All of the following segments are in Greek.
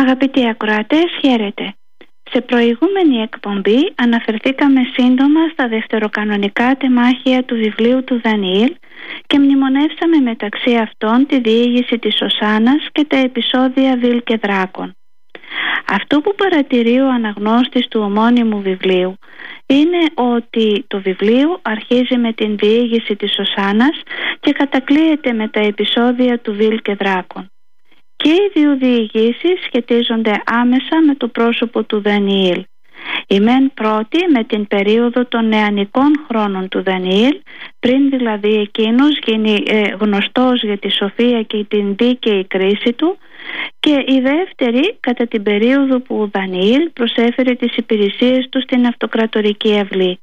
Αγαπητοί ακροατές, χαίρετε. Σε προηγούμενη εκπομπή αναφερθήκαμε σύντομα στα δευτεροκανονικά τεμάχια του βιβλίου του Δανιήλ και μνημονεύσαμε μεταξύ αυτών τη διήγηση της Οσάννας και τα επεισόδια Βιλ και Δράκων. Αυτό που παρατηρεί ο αναγνώστης του ομώνυμου βιβλίου είναι ότι το βιβλίο αρχίζει με την διήγηση της Οσάννας και κατακλείεται με τα επεισόδια του Βιλ και Δράκων. Και οι δύο διηγήσεις σχετίζονται άμεσα με το πρόσωπο του Δανιήλ. Η μεν πρώτη με την περίοδο των νεανικών χρόνων του Δανιήλ, πριν δηλαδή εκείνος γίνει γνωστός για τη σοφία και την δίκαιη κρίση του, και η δεύτερη κατά την περίοδο που ο Δανιήλ προσέφερε τις υπηρεσίες του στην αυτοκρατορική αυλή.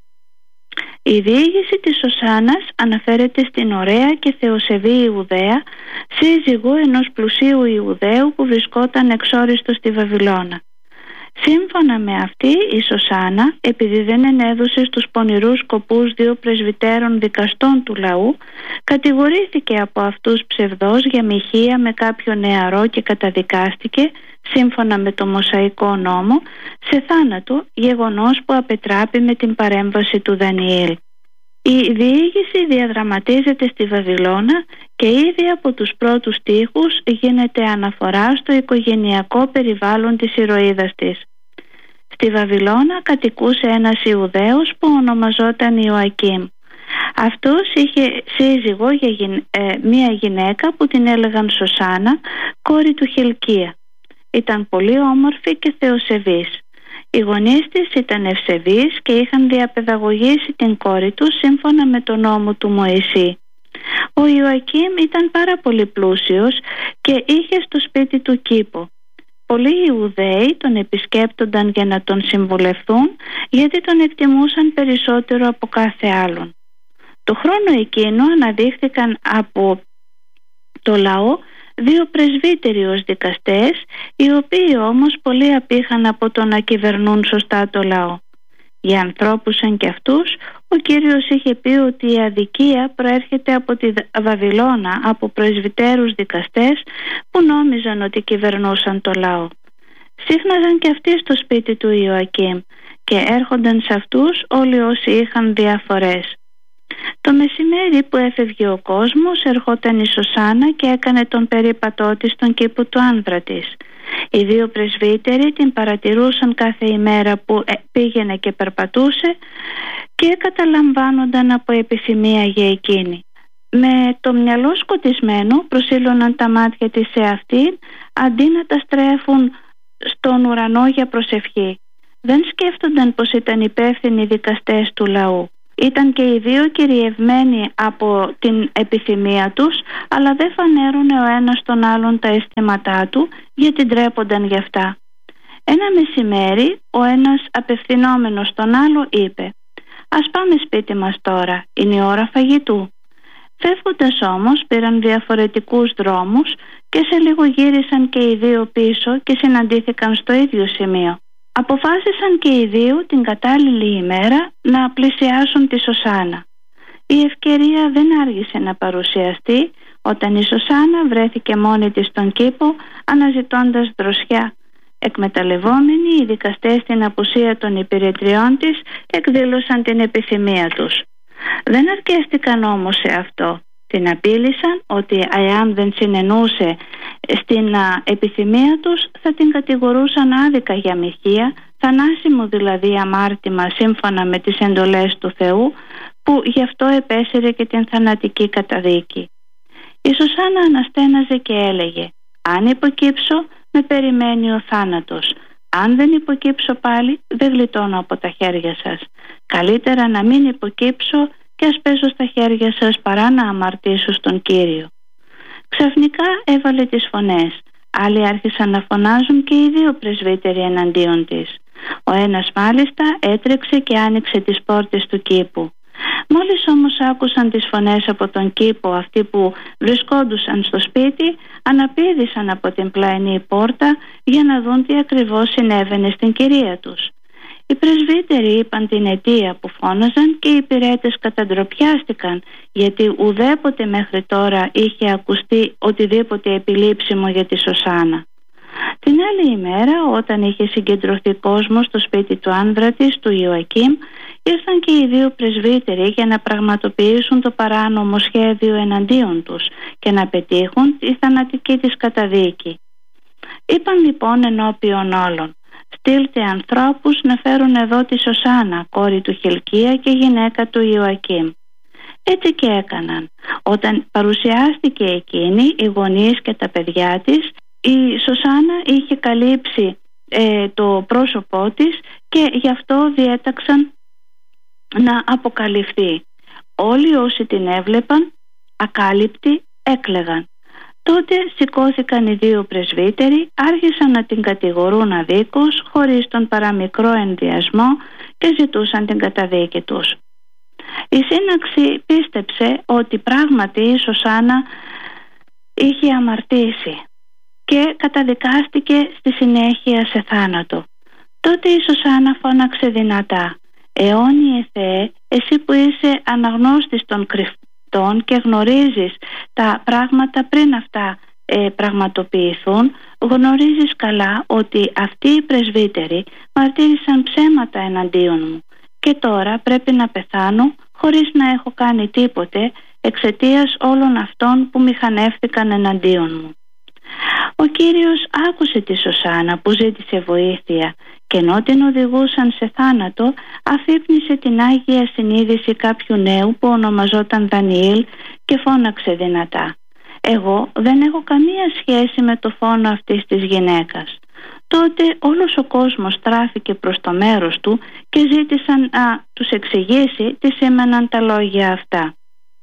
Η διήγηση της Οσάννας αναφέρεται στην ωραία και θεοσεβή Ιουδαία, σύζυγο ενός πλουσίου Ιουδαίου που βρισκόταν εξόριστο στη Βαβυλώνα. Σύμφωνα με αυτή, η Οσάννα, επειδή δεν ενέδωσε στους πονηρούς σκοπούς δύο πρεσβυτέρων δικαστών του λαού, κατηγορήθηκε από αυτούς ψευδώς για μοιχεία με κάποιο νεαρό και καταδικάστηκε, σύμφωνα με το Μωσαϊκό νόμο, σε θάνατο, γεγονός που απετράπη με την παρέμβαση του Δανιήλ. Η διήγηση διαδραματίζεται στη Βαβυλώνα και ήδη από τους πρώτους στίχους γίνεται αναφορά στο οικογενειακό περιβάλλον της ηρωίδας της. Στη Βαβυλώνα κατοικούσε ένας Ιουδαίος που ονομαζόταν Ιωακήμ. Αυτός είχε σύζυγο για μία γυναίκα που την έλεγαν Σωσάννα, κόρη του Χιλκία. Ήταν πολύ όμορφη και θεοσεβής. Οι γονείς της ήταν ευσεβείς και είχαν διαπαιδαγωγήσει την κόρη του σύμφωνα με τον νόμο του Μωυσή. Ο Ιωακήμ ήταν πάρα πολύ πλούσιος και είχε στο σπίτι του κήπο. Πολλοί Ιουδαίοι τον επισκέπτονταν για να τον συμβουλευτούν, γιατί τον εκτιμούσαν περισσότερο από κάθε άλλον. Το χρόνο εκείνο αναδείχθηκαν από το λαό δύο πρεσβύτεροι ως δικαστές, οι οποίοι όμως πολύ απήχαν από το να κυβερνούν σωστά το λαό. Για ανθρώπους σαν και αυτούς, ο Κύριος είχε πει ότι η αδικία προέρχεται από τη Βαβυλώνα, από πρεσβυτέρους δικαστές που νόμιζαν ότι κυβερνούσαν το λαό. Σύχναζαν και αυτοί στο σπίτι του Ιωακήμ και έρχονταν σε αυτούς όλοι όσοι είχαν διαφορές. Το μεσημέρι που έφευγε ο κόσμος, ερχόταν η Σωσάννα και έκανε τον περίπατό της στον κήπο του άνδρα της. Οι δύο πρεσβύτεροι την παρατηρούσαν κάθε ημέρα που πήγαινε και περπατούσε και καταλαμβάνονταν από επιθυμία για εκείνη. Με το μυαλό σκοτισμένο προσήλωναν τα μάτια της σε αυτήν, αντί να τα στρέφουν στον ουρανό για προσευχή. Δεν σκέφτονταν πως ήταν υπεύθυνοι δικαστές του λαού. Ήταν και οι δύο κυριευμένοι από την επιθυμία τους, αλλά δεν φανέρουνε ο ένας τον άλλον τα αισθήματά του, γιατί ντρέπονταν γι' αυτά. Ένα μεσημέρι, ο ένας απευθυνόμενος στον άλλο είπε: «Ας πάμε σπίτι μας τώρα, είναι η ώρα φαγητού». Φεύγοντας όμως πήραν διαφορετικούς δρόμους και σε λίγο γύρισαν και οι δύο πίσω και συναντήθηκαν στο ίδιο σημείο. Αποφάσισαν και οι δύο την κατάλληλη ημέρα να πλησιάσουν τη Σωσάννα. Η ευκαιρία δεν άργησε να παρουσιαστεί όταν η Σωσάννα βρέθηκε μόνη της στον κήπο αναζητώντας δροσιά. Εκμεταλλευόμενοι, οι δικαστές στην απουσία των υπηρετριών της εκδήλωσαν την επιθυμία τους. Δεν αρκέστηκαν όμως σε αυτό. Την απείλησαν ότι εάν δεν συνενούσε στην επιθυμία τους θα την κατηγορούσαν άδικα για μοιχεία, θανάσιμο δηλαδή αμάρτημα σύμφωνα με τις εντολές του Θεού, που γι' αυτό επέσυρε και την θανατική καταδίκη. Η Σωσάννα αναστέναζε και έλεγε: «Αν υποκύψω, με περιμένει ο θάνατος. Αν δεν υποκύψω πάλι, δεν γλιτώνω από τα χέρια σας. Καλύτερα να μην υποκύψω και ας πέσω στα χέρια σας παρά να αμαρτήσω στον Κύριο». Ξαφνικά έβαλε τις φωνές. Άλλοι άρχισαν να φωνάζουν και οι δύο πρεσβύτεροι εναντίον της. Ο ένας μάλιστα έτρεξε και άνοιξε τις πόρτες του κήπου. Μόλις όμως άκουσαν τις φωνές από τον κήπο, αυτοί που βρισκόντουσαν στο σπίτι αναπήδησαν από την πλαϊνή πόρτα για να δουν τι ακριβώς συνέβαινε στην κυρία τους. Οι πρεσβύτεροι είπαν την αιτία που φώναζαν και οι υπηρέτες καταντροπιάστηκαν, γιατί ουδέποτε μέχρι τώρα είχε ακουστεί οτιδήποτε επιλήψιμο για τη Σωσάννα. Την άλλη ημέρα, όταν είχε συγκεντρωθεί κόσμο στο σπίτι του άνδρα της, του Ιωακήμ, ήρθαν και οι δύο πρεσβύτεροι για να πραγματοποιήσουν το παράνομο σχέδιο εναντίον τους και να πετύχουν τη θανατική της καταδίκη. Είπαν λοιπόν ενώπιον όλων: «Στείλτε ανθρώπους να φέρουν εδώ τη Σωσάνα, κόρη του Χιλκία και γυναίκα του Ιωακήμ». Έτσι και έκαναν. Όταν παρουσιάστηκε εκείνη, οι γονείς και τα παιδιά της, η Σωσάνα είχε καλύψει το πρόσωπό της και γι' αυτό διέταξαν να αποκαλυφθεί. Όλοι όσοι την έβλεπαν ακάλυπτοι έκλαιγαν. Τότε σηκώθηκαν οι δύο πρεσβύτεροι, άρχισαν να την κατηγορούν αδίκως, χωρίς τον παραμικρό ενδιασμό, και ζητούσαν την καταδίκη τους. Η σύναξη πίστεψε ότι πράγματι η Σωσάνα είχε αμαρτήσει και καταδικάστηκε στη συνέχεια σε θάνατο. Τότε η Σωσάνα φώναξε δυνατά: «Αιώνιε Θεέ, εσύ που είσαι αναγνώστης των κρυφτών και γνωρίζεις τα πράγματα πριν αυτά πραγματοποιηθούν, γνωρίζεις καλά ότι αυτοί οι πρεσβύτεροι μαρτύρησαν ψέματα εναντίον μου και τώρα πρέπει να πεθάνω χωρίς να έχω κάνει τίποτε εξαιτίας όλων αυτών που μηχανεύτηκαν εναντίον μου». Ο Κύριος άκουσε τη Σωσάνα που ζήτησε βοήθεια και ενώ την οδηγούσαν σε θάνατο, αφύπνισε την Άγια Συνείδηση κάποιου νέου που ονομαζόταν Δανιήλ και φώναξε δυνατά: «Εγώ δεν έχω καμία σχέση με το φόνο αυτής της γυναίκας». Τότε όλος ο κόσμος στράφηκε προς το μέρος του και ζήτησαν να τους εξηγήσει τι σήμαιναν τα λόγια αυτά.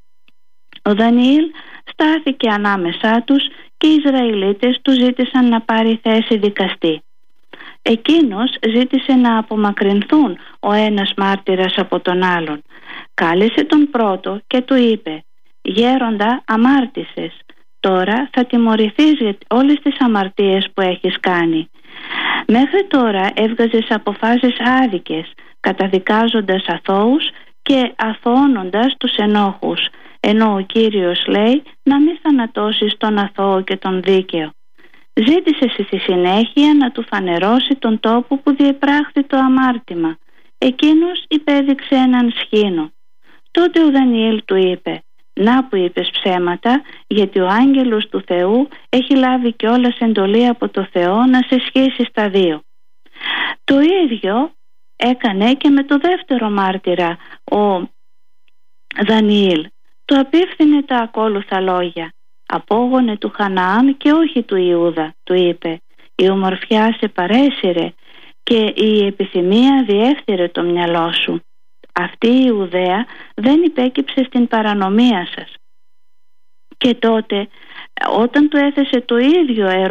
Ο Δανιήλ στάθηκε ανάμεσά τους και οι Ισραηλίτες του ζήτησαν να πάρει θέση δικαστή. Εκείνος ζήτησε να απομακρυνθούν ο ένας μάρτυρας από τον άλλον. Κάλεσε τον πρώτο και του είπε: «Γέροντα, αμάρτησες. Τώρα θα τιμωρηθείς για όλες τις αμαρτίες που έχεις κάνει. Μέχρι τώρα έβγαζες αποφάσεις άδικες, καταδικάζοντας αθώους και αθωώνοντας τους ενόχους, ενώ ο Κύριος λέει να μην θανατώσεις τον αθώο και τον δίκαιο. Ζήτησε στη συνέχεια να του φανερώσει τον τόπο που διεπράχθη το αμάρτημα. Εκείνος υπέδειξε έναν σχήνο. Τότε ο Δανιήλ του είπε: «Να που είπες ψέματα, γιατί ο άγγελος του Θεού έχει λάβει κιόλας εντολή από το Θεό να σε σχίσει στα δύο». Το ίδιο έκανε και με το δεύτερο μάρτυρα ο Δανιήλ. Του απίφθινε τα ακόλουθα λόγια: «Απόγονε του Χαναάν και όχι του Ιούδα», του είπε, «η ομορφιά σε παρέσυρε και η επιθυμία διέφθειρε το μυαλό σου. Αυτή η Ιουδαία δεν υπέκυψε στην παρανομία σας». Και τότε, όταν του έθεσε το ίδιο